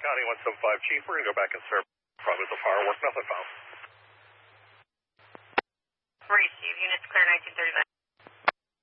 County 175 Chief. We're going to go back and serve. Probably the firework. Nothing found.